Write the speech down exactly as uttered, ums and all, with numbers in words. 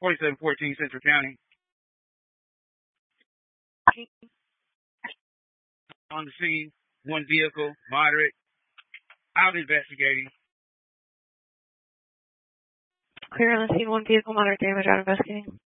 forty-seven fourteen Central County. On the scene, one vehicle, moderate, out investigating. Clear on the scene, one vehicle, moderate damage, out investigating.